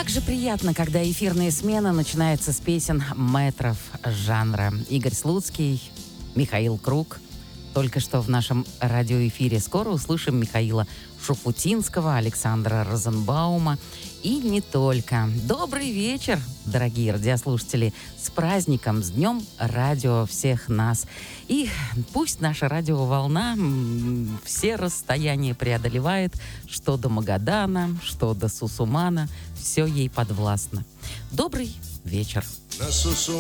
Как же приятно, когда эфирная смена начинается с песен мэтров жанра. Игорь Слуцкий, Михаил Круг. Только что в нашем радиоэфире скоро услышим Михаила Шуфутинского, Александра Розенбаума. И не только. Добрый вечер, дорогие радиослушатели. С праздником, с Днем Радио всех нас. И пусть наша радиоволна все расстояния преодолевает, что до Магадана, что до Сусумана. Все ей подвластно. Добрый вечер. На Сусумане